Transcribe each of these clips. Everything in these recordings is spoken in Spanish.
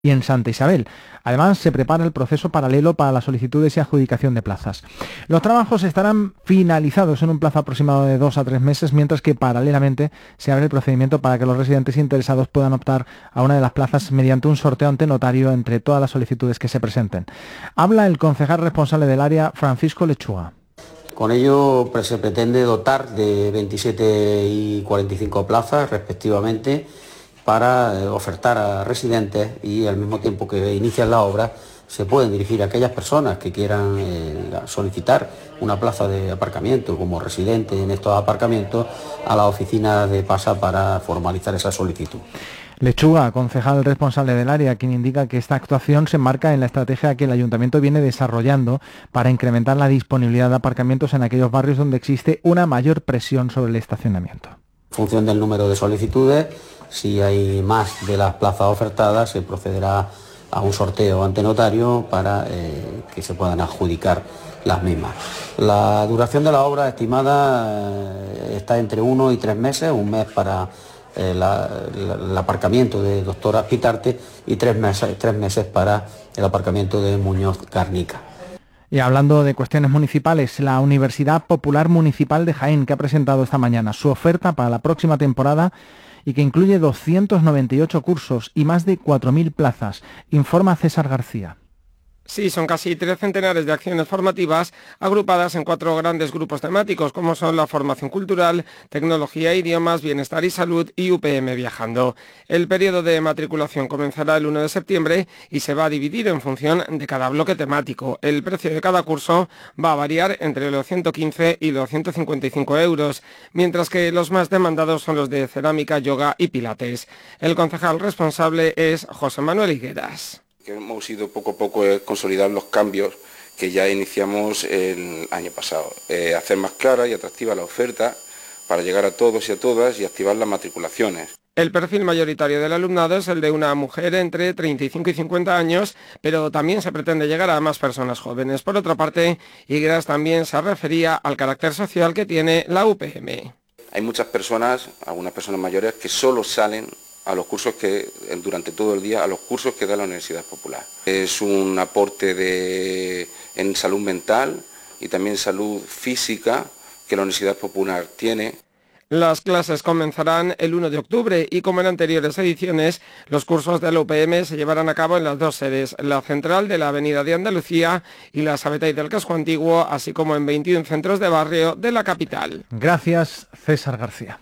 y en Santa Isabel. Además, se prepara el proceso paralelo para las solicitudes y adjudicación de plazas. Los trabajos estarán finalizados en un plazo aproximado de 2 a 3 meses, mientras que paralelamente se abre el procedimiento para que los residentes interesados puedan optar a una de las plazas mediante un sorteo ante notario entre todas las solicitudes que se presenten. Habla el concejal responsable del área, Francisco Lechuga. Con ello se pretende dotar de 27 y 45 plazas respectivamente para ofertar a residentes, y al mismo tiempo que inician la obra se pueden dirigir a aquellas personas que quieran solicitar una plaza de aparcamiento como residente en estos aparcamientos a la oficina de PASA para formalizar esa solicitud. Lechuga, concejal responsable del área, quien indica que esta actuación se enmarca en la estrategia que el Ayuntamiento viene desarrollando para incrementar la disponibilidad de aparcamientos en aquellos barrios donde existe una mayor presión sobre el estacionamiento. En función del número de solicitudes, si hay más de las plazas ofertadas, se procederá a un sorteo ante notario para que se puedan adjudicar las mismas. La duración de la obra estimada está entre 1 y 3 meses, un mes para el aparcamiento de Doctor Azpitarte y 3 meses para el aparcamiento de Muñoz Garnica. Y hablando de cuestiones municipales, la Universidad Popular Municipal de Jaén, que ha presentado esta mañana su oferta para la próxima temporada y que incluye 298 cursos y más de 4.000 plazas, informa César García. Sí, son casi 3 centenares de acciones formativas agrupadas en 4 grandes grupos temáticos, como son la formación cultural, tecnología, idiomas, bienestar y salud y UPM Viajando. El periodo de matriculación comenzará el 1 de septiembre y se va a dividir en función de cada bloque temático. El precio de cada curso va a variar entre los 115 y los 155 euros, mientras que los más demandados son los de cerámica, yoga y pilates. El concejal responsable es José Manuel Higueras. Hemos ido poco a poco consolidar los cambios que ya iniciamos el año pasado. Hacer más clara y atractiva la oferta para llegar a todos y a todas y activar las matriculaciones. El perfil mayoritario del alumnado es el de una mujer entre 35 y 50 años, pero también se pretende llegar a más personas jóvenes. Por otra parte, Higueras también se refería al carácter social que tiene la UPM. Hay muchas personas, algunas personas mayores, que solo salen a los cursos durante todo el día, a los cursos que da la Universidad Popular. Es un aporte en salud mental y también salud física que la Universidad Popular tiene. Las clases comenzarán el 1 de octubre y, como en anteriores ediciones, los cursos de la UPM se llevarán a cabo en las 2 sedes, la central de la Avenida de Andalucía y la Sabetay del Casco Antiguo, así como en 21 centros de barrio de la capital. Gracias, César García.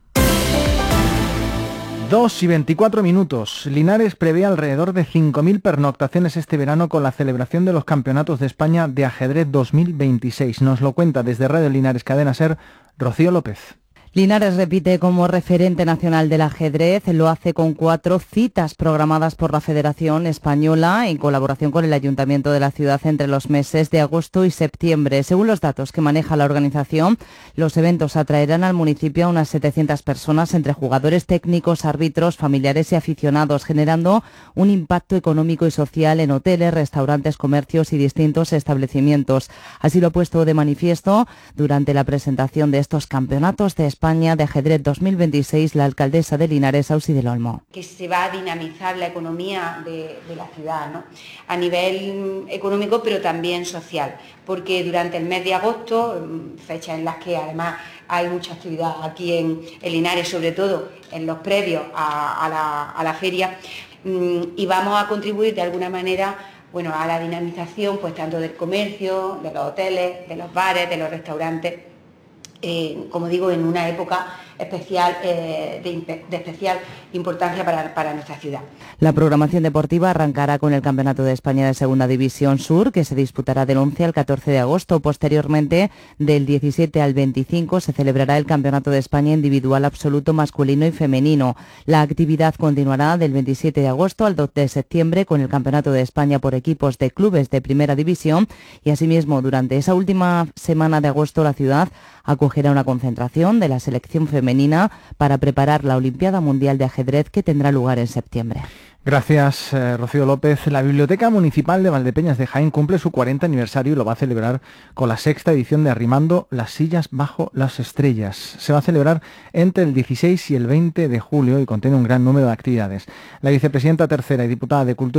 2 y 24 minutos. Linares prevé alrededor de 5.000 pernoctaciones este verano con la celebración de los Campeonatos de España de Ajedrez 2026. Nos lo cuenta desde Radio Linares Cadena SER, Rocío López. Linares repite como referente nacional del ajedrez, lo hace con 4 citas programadas por la Federación Española en colaboración con el Ayuntamiento de la ciudad entre los meses de agosto y septiembre. Según los datos que maneja la organización, los eventos atraerán al municipio a unas 700 personas entre jugadores técnicos, árbitros, familiares y aficionados, generando un impacto económico y social en hoteles, restaurantes, comercios y distintos establecimientos. Así lo ha puesto de manifiesto durante la presentación de estos campeonatos de España de Ajedrez 2026 la alcaldesa de Linares, Ausi del Olmo. Que se va a dinamizar la economía de la ciudad, ¿no? A nivel económico, pero también social, porque durante el mes de agosto, fecha en las que además hay mucha actividad aquí en Linares, sobre todo en los previos a la feria, y vamos a contribuir de alguna manera a la dinamización pues tanto del comercio, de los hoteles, de los bares, de los restaurantes, como digo, en una época especial de especial importancia para nuestra ciudad. La programación deportiva arrancará con el Campeonato de España de Segunda División Sur, que se disputará del 11 al 14 de agosto. Posteriormente, del 17 al 25, se celebrará el Campeonato de España individual absoluto masculino y femenino. La actividad continuará del 27 de agosto al 2 de septiembre con el Campeonato de España por equipos de clubes de Primera División y, asimismo, durante esa última semana de agosto, la ciudad acogerá una concentración de la selección femenina femenina para preparar la Olimpiada Mundial de Ajedrez que tendrá lugar en septiembre. Gracias, Rocío López. La Biblioteca Municipal de Valdepeñas de Jaén cumple su 40 aniversario y lo va a celebrar con la 6ª edición de Arrimando las sillas bajo las estrellas. Se va a celebrar entre el 16 y el 20 de julio y contiene un gran número de actividades. La vicepresidenta tercera y diputada de Cultura